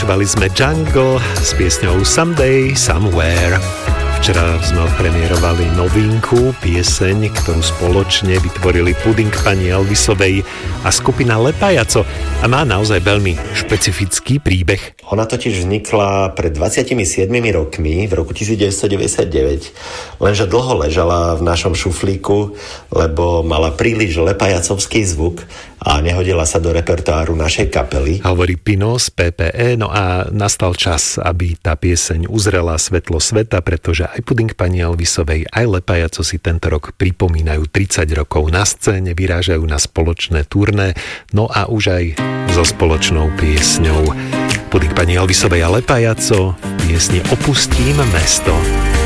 Počúvali sme Jungle s piesňou Someday, Somewhere. Včera sme odpremierovali novinku, pieseň, ktorú spoločne vytvorili Puding pani Elvisovej a skupina Lepajaco a má naozaj veľmi špecifický príbeh. Ona totiž vznikla pred 27 rokmi, v roku 1999, lenže dlho ležala v našom šuflíku, lebo mala príliš lepajacovský zvuk a nehodila sa do repertoáru našej kapely. Hovorí Pino z PPE, no a nastal čas, aby tá pieseň uzrela svetlo sveta, pretože aj Puding pani Elvisovej, aj Lepajaco si tento rok pripomínajú 30 rokov na scéne, vyrážajú na spoločné turné, no a už aj so spoločnou piesňou. Puding pani Elvisovej a Lepajaco v piesni Opustím mesto.